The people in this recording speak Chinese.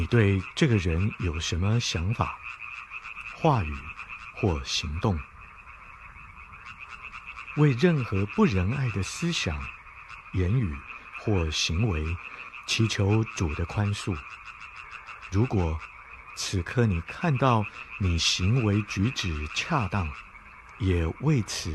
你对这个人有什么想法、话语或行动？为任何不仁爱的思想、言语或行为祈求主的宽恕。如果此刻你看到你行为举止恰当，也为此